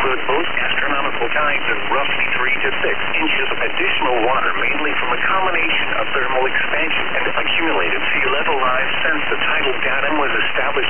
include both astronomical tides and roughly 3 to 6 inches of additional water, mainly from a combination of thermal expansion and accumulated sea level rise since the tidal datum was established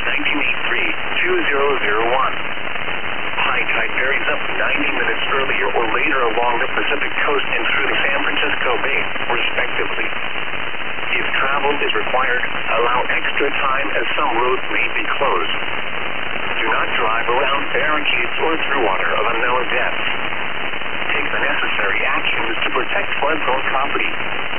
1983-2001. High tide varies up 90 minutes earlier or later along the Pacific coast and through the San Francisco Bay, respectively. If travel is required, allow extra time as some roads may be closed. Do not drive around barricades or through water of unknown depth. Take the necessary actions to protect flood-prone property.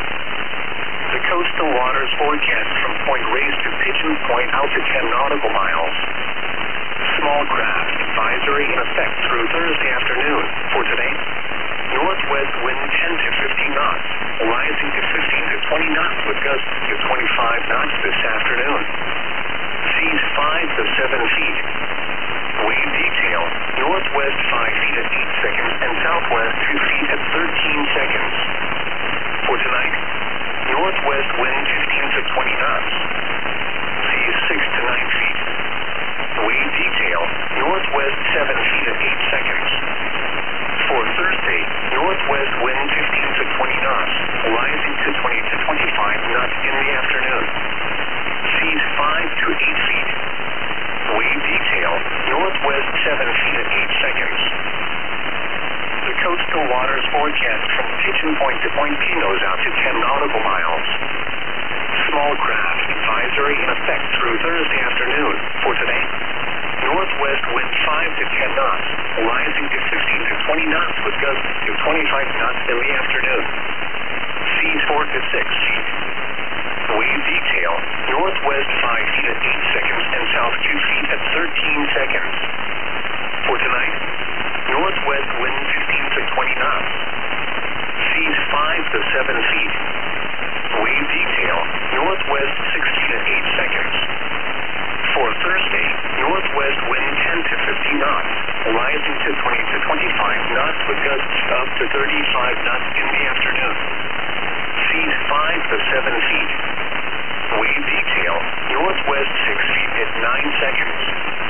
The coastal waters forecast from Point Reyes to Pigeon Point out to 10 nautical miles. Small craft advisory in effect through Thursday afternoon. For today, northwest wind 10 to 15 knots, rising to 15 to 20 knots with gusts to 25 knots this afternoon. Seas 5 to 7 feet. Wave detail, northwest 5 feet at 8 seconds and southwest 2 feet at 13 seconds. For tonight, northwest wind 15 to 20 knots. Seas 6 to 9 feet. Wave detail, northwest 7 feet at 8 seconds. For Thursday, northwest wind 15 to 20 knots, rising to 20 to 25 knots in the afternoon. Seas 5 to 8 feet. Wave detail, northwest 7 feet at 8 seconds. The coastal waters forecast from Pigeon Point to Point Pinos out to 10 nautical miles. Small craft advisory in effect through Thursday afternoon. For today, northwest wind 5 to 10 knots, rising to 15 to 20 knots with gusts to 25 knots in the afternoon. Seas 4 to 6 feet. Wave detail, northwest 5 feet at 8 seconds and south 2 feet at 13 seconds. For tonight, northwest wind 15 to 20 knots. Seas 5 to 7 feet. Wave detail, northwest 6 feet at 8 seconds. For Thursday, northwest wind 10 to 15 knots, rising to 20 to 25 knots with gusts up to 35 knots in the afternoon. Seas 5 to 7 feet. Wave detail, northwest 6 feet at 9 seconds.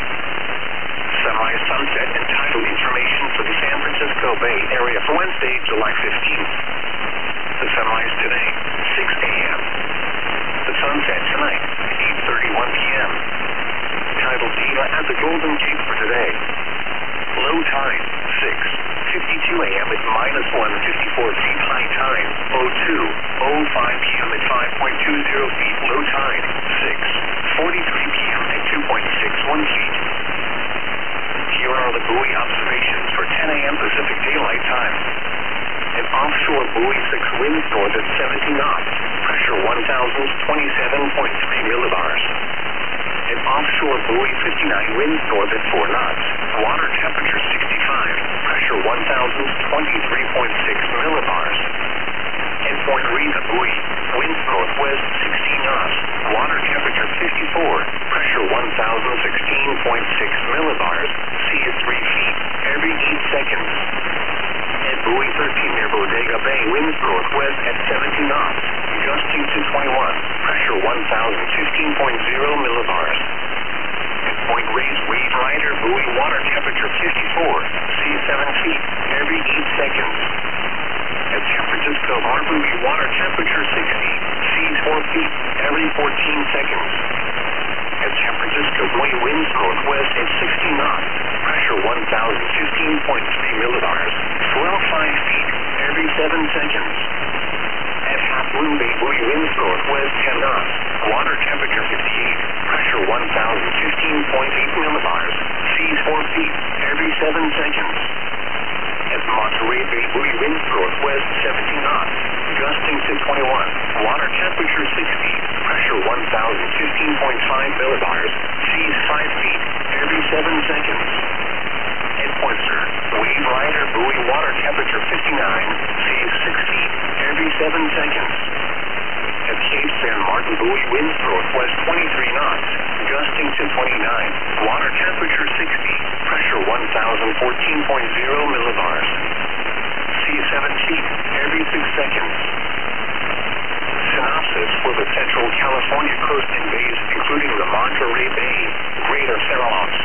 Semi-sunset and tidal information for the San Francisco Bay Area for Wednesday, July 15th. The sunrise today, 6 a.m. The sunset tonight, 8:31 p.m. Tidal data at the Golden Cape for today. Low tide, 6:52 a.m. at -154 feet. High tide, 02:05 p.m. at 5.20 feet. Low tide, 6:43 p.m. at 2.61 feet. Here are the buoy observations for 10 a.m. Pacific Daylight Time. An offshore buoy 6 winds north at 70 knots. Pressure 1,027.3 millibars. An offshore buoy 59 winds north at 4 knots. Water temperature 65. Pressure 1,023.6 millibars. At Point Reyes buoy, winds northwest 16 knots. Water temperature 54. Pressure 1,016.6 millibars. Sea is 3 feet every 8 seconds. At buoy 13 near Bodega Bay, winds northwest at 70 knots. Gusting to 21. Pressure 1,015.0 millibars. At Point Reyes Wave Rider buoy, water temperature 54. Sea 7 feet every 8 seconds. At San Francisco Bar buoy, water temperature 60. Seas 4 feet every 14 seconds. At San Francisco buoy, winds northwest at 60 knots. Pressure 1,015.3 millibars. Swell 5 feet every 7 seconds. At Half Moon Bay buoy, winds northwest 10 knots. Water temperature 58. Pressure 1,015.8 millibars. Seas 4 feet every 7 seconds. At Monterey Bay buoy, winds northwest 70 knots. Gusting to 21. Water temperature 60. Pressure 1,015.5 millibars. Seas 5 feet every 7 seconds. At Point Sur, Wave Rider buoy, water temperature 59. Seas 6 feet every 7 seconds. At Cape San Martin buoy, winds northwest 23 knots. Gusting to 29. Water temperature 60. Pressure 1,014.0 millibars. Sea 7 feet every 6 seconds. Synopsis for the Central California coast and bays, including the Monterey Bay, Greater Farallones.